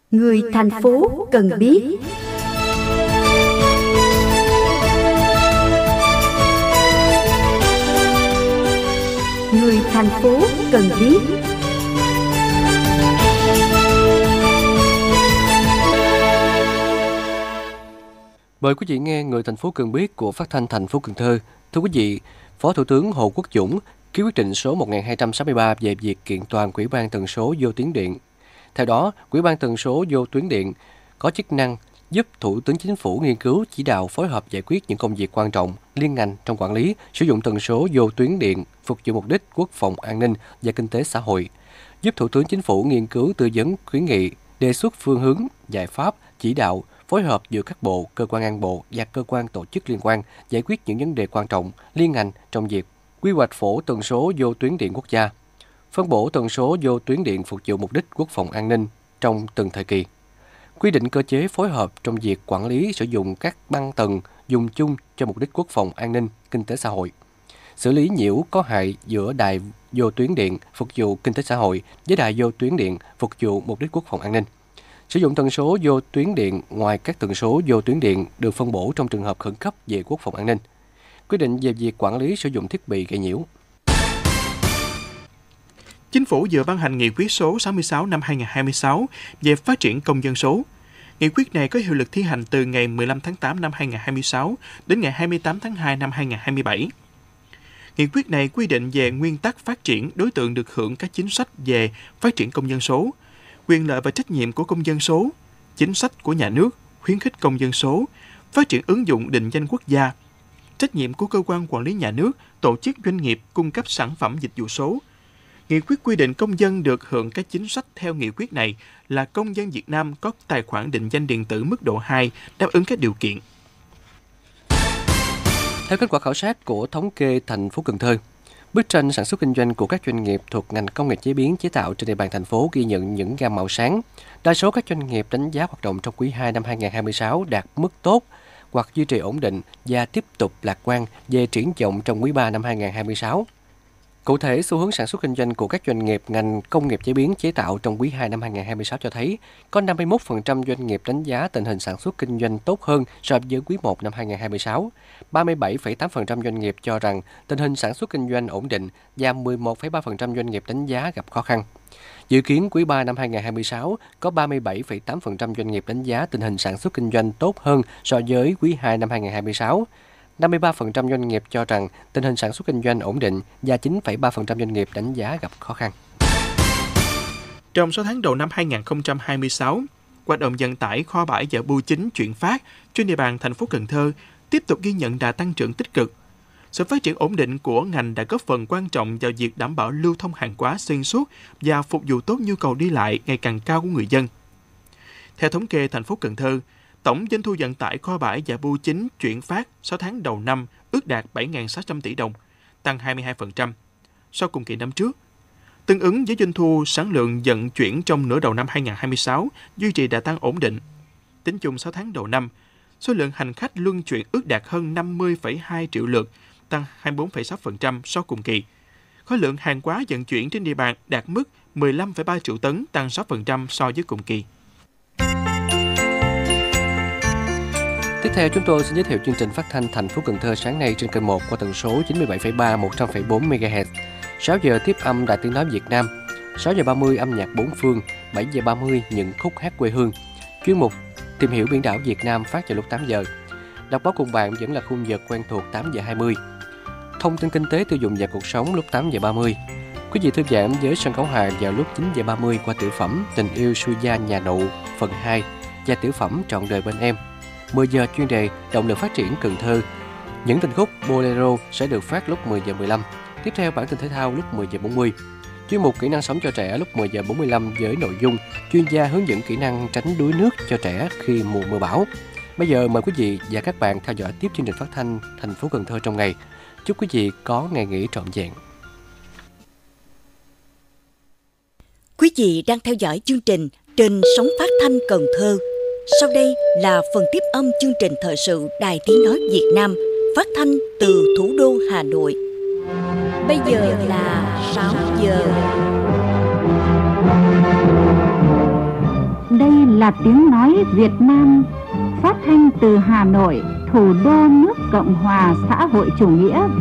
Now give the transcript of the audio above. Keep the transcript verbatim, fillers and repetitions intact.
Người thành phố cần biết. Người thành phố cần biết. Mời quý vị nghe Người thành phố cần biết của Phát thanh thành phố Cần Thơ. Thưa quý vị, Phó Thủ tướng Hồ Quốc Dũng ký quyết định số một nghìn hai trăm sáu mươi ba về việc kiện toàn Ủy ban tần số vô tuyến điện. Theo đó, Ủy ban tần số vô tuyến điện có chức năng giúp Thủ tướng Chính phủ nghiên cứu, chỉ đạo, phối hợp giải quyết những công việc quan trọng liên ngành trong quản lý, sử dụng tần số vô tuyến điện phục vụ mục đích quốc phòng an ninh và kinh tế xã hội, giúp Thủ tướng Chính phủ nghiên cứu, tư vấn, khuyến nghị, đề xuất phương hướng, giải pháp, chỉ đạo, phối hợp giữa các bộ, cơ quan ngang bộ và cơ quan tổ chức liên quan, giải quyết những vấn đề quan trọng liên ngành trong việc quy hoạch phổ tần số vô tuyến điện quốc gia, phân bổ tần số vô tuyến điện phục vụ mục đích quốc phòng an ninh trong từng thời kỳ, quy định cơ chế phối hợp trong việc quản lý sử dụng các băng tần dùng chung cho mục đích quốc phòng an ninh, kinh tế xã hội, xử lý nhiễu có hại giữa đài vô tuyến điện phục vụ kinh tế xã hội với đài vô tuyến điện phục vụ mục đích quốc phòng an ninh, sử dụng tần số vô tuyến điện ngoài các tần số vô tuyến điện được phân bổ trong trường hợp khẩn cấp về quốc phòng an ninh, quy định về việc quản lý sử dụng thiết bị gây nhiễu. Chính phủ vừa ban hành nghị quyết số sáu mươi sáu năm hai nghìn không trăm hai mươi sáu về phát triển công dân số. Nghị quyết này có hiệu lực thi hành từ ngày mười lăm tháng tám năm hai nghìn không trăm hai mươi sáu đến ngày hai mươi tám tháng hai năm hai nghìn không trăm hai mươi bảy. Nghị quyết này quy định về nguyên tắc phát triển, đối tượng được hưởng các chính sách về phát triển công dân số, quyền lợi và trách nhiệm của công dân số, chính sách của nhà nước, khuyến khích công dân số, phát triển ứng dụng định danh quốc gia, trách nhiệm của cơ quan quản lý nhà nước, tổ chức doanh nghiệp cung cấp sản phẩm dịch vụ số. Nghị quyết quy định công dân được hưởng các chính sách theo nghị quyết này là công dân Việt Nam có tài khoản định danh điện tử mức độ hai đáp ứng các điều kiện. Theo kết quả khảo sát của thống kê thành phố Cần Thơ, bức tranh sản xuất kinh doanh của các doanh nghiệp thuộc ngành công nghiệp chế biến chế tạo trên địa bàn thành phố ghi nhận những gam màu sáng. Đa số các doanh nghiệp đánh giá hoạt động trong quý hai năm hai nghìn không trăm hai mươi sáu đạt mức tốt hoặc duy trì ổn định và tiếp tục lạc quan về triển vọng trong quý ba năm hai nghìn không trăm hai mươi sáu. Cụ thể, xu hướng sản xuất kinh doanh của các doanh nghiệp ngành công nghiệp chế biến chế tạo trong quý hai năm hai nghìn không trăm hai mươi sáu cho thấy có năm mươi mốt phần trăm doanh nghiệp đánh giá tình hình sản xuất kinh doanh tốt hơn so với quý một năm hai nghìn không trăm hai mươi sáu, ba mươi bảy phẩy tám phần trăm doanh nghiệp cho rằng tình hình sản xuất kinh doanh ổn định và mười một phẩy ba phần trăm doanh nghiệp đánh giá gặp khó khăn. Dự kiến quý ba năm hai nghìn không trăm hai mươi sáu có ba mươi bảy phẩy tám phần trăm doanh nghiệp đánh giá tình hình sản xuất kinh doanh tốt hơn so với quý hai năm hai nghìn không trăm hai mươi sáu. năm mươi ba phần trăm doanh nghiệp cho rằng tình hình sản xuất kinh doanh ổn định và chín phẩy ba phần trăm doanh nghiệp đánh giá gặp khó khăn. Trong sáu tháng đầu năm hai nghìn không trăm hai mươi sáu, hoạt động vận tải kho bãi và bưu chính chuyển phát trên địa bàn thành phố Cần Thơ tiếp tục ghi nhận đà tăng trưởng tích cực. Sự phát triển ổn định của ngành đã góp phần quan trọng vào việc đảm bảo lưu thông hàng hóa xuyên suốt và phục vụ tốt nhu cầu đi lại ngày càng cao của người dân. Theo thống kê thành phố Cần Thơ, tổng doanh thu vận tải kho bãi và bưu chính chuyển phát sáu tháng đầu năm ước đạt bảy nghìn sáu trăm tỷ đồng, tăng hai mươi hai phần trăm so cùng kỳ năm trước. Tương ứng với doanh thu, sản lượng vận chuyển trong nửa đầu năm hai nghìn không trăm hai mươi sáu duy trì đà tăng ổn định. Tính chung sáu tháng đầu năm, số lượng hành khách luân chuyển ước đạt hơn năm mươi phẩy hai triệu lượt, tăng hai mươi bốn phẩy sáu phần trăm so cùng kỳ. Khối lượng hàng hóa vận chuyển trên địa bàn đạt mức mười lăm phẩy ba triệu tấn, tăng sáu phần trăm so với cùng kỳ. Tiếp theo, chúng tôi xin giới thiệu chương trình phát thanh thành phố Cần Thơ sáng nay trên kênh một qua tần số chín mươi bảy phẩy ba, một trăm phẩy bốn mê ga héc. sáu giờ tiếp âm Đài Tiếng nói Việt Nam, sáu giờ ba mươi âm nhạc bốn phương, bảy giờ ba mươi những khúc hát quê hương. Chuyên mục Tìm hiểu biển đảo Việt Nam phát vào lúc tám giờ. Đọc báo cùng bạn vẫn là khung giờ quen thuộc tám giờ hai mươi. Thông tin kinh tế tiêu dùng và cuộc sống lúc tám giờ ba mươi. Quý vị thư giãn với sân khấu hài vào lúc chín giờ ba mươi qua tiểu phẩm Tình yêu Suya nhà nụ phần hai và tiểu phẩm Trọn đời bên em. mười giờ chuyên đề Động lực phát triển Cần Thơ. Những tình khúc Bolero sẽ được phát lúc mười giờ mười lăm. Tiếp theo bản tin thể thao lúc mười giờ bốn mươi. Chuyên mục Kỹ năng sống cho trẻ lúc mười giờ bốn mươi lăm với nội dung chuyên gia hướng dẫn kỹ năng tránh đuối nước cho trẻ khi mùa mưa bão. Bây giờ mời quý vị và các bạn theo dõi tiếp chương trình phát thanh thành phố Cần Thơ trong ngày. Chúc quý vị có ngày nghỉ trọn vẹn. Quý vị đang theo dõi chương trình trên sóng phát thanh Cần Thơ. Sau đây là phần tiếp âm chương trình thời sự Đài Tiếng nói Việt Nam phát thanh từ thủ đô Hà Nội. Bây giờ là sáu giờ. đây là tiếng nói Việt Nam, phát thanh từ Hà Nội, thủ đô nước Cộng hòa xã hội chủ nghĩa